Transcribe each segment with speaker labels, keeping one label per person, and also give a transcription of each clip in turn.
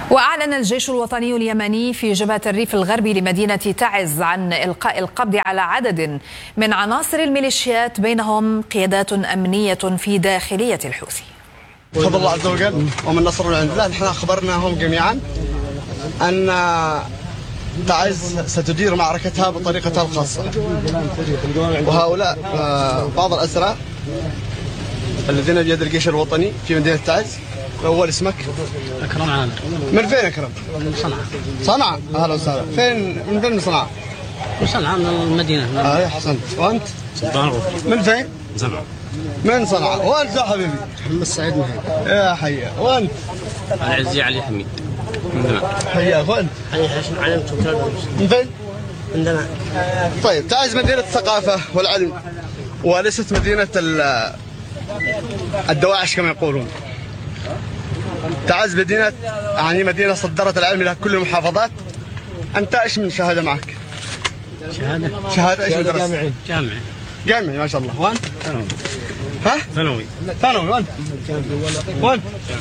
Speaker 1: وأعلن الجيش الوطني اليمني في جبهة الريف الغربي لمدينة تعز عن إلقاء القبض على عدد من عناصر الميليشيات بينهم قيادات أمنية في داخلية الحوثي.
Speaker 2: بفضل الله عز وجل ومن نصر من عند الله، نحن أخبرناهم جميعا أن تعز ستدير معركتها بطريقتها الخاصة، وهؤلاء بعض الأسرى الذين بيد الجيش الوطني في مدينة تعز. أول اسمك؟
Speaker 3: أكرم عامر.
Speaker 2: من فين أكرم؟
Speaker 3: من صنعاء.
Speaker 2: صنعاء، أهلا وسهلا. من فين من صنعاء؟
Speaker 3: من صنعاء، من المدينة.
Speaker 2: أحسنت. وأنت؟
Speaker 3: سلطان الغفر.
Speaker 2: من فين؟
Speaker 3: صنعاء.
Speaker 2: من صنعاء. وأنت يا حبيبي؟
Speaker 3: محمد سعيد مهيب.
Speaker 2: يا حيا. وأنت؟
Speaker 3: العزي علي حميد. من دماء.
Speaker 2: حياك. وأنت؟
Speaker 3: حي هاشم علي
Speaker 2: من فين؟
Speaker 3: من دماء.
Speaker 2: طيب، تعز مدينة الثقافة والعلم، وليست مدينة الدواعش كما يقولون. تعز مدينة صدرت العلم إلى كل المحافظات. أنت إيش من شهادة معك؟ شهادة إيش من درست؟ جامعي ما شاء الله. وأنت؟ ها؟
Speaker 3: ثانوي.
Speaker 2: وأنت؟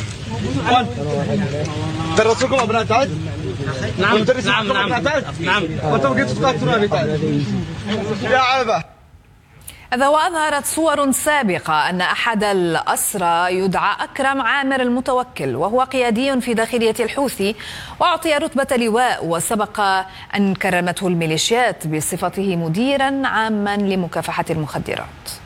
Speaker 2: درسوكم أبناء تعز؟
Speaker 3: نعم.
Speaker 2: وأنتم بقيتوا تقاتلون في تعز؟ يا عبا.
Speaker 1: هذا وأظهرت صور سابقة أن أحد الأسرى يدعى أكرم عامر المتوكل، وهو قيادي في داخلية الحوثي، وأعطي رتبة لواء، وسبق أن كرمته الميليشيات بصفته مديرا عاما لمكافحة المخدرات.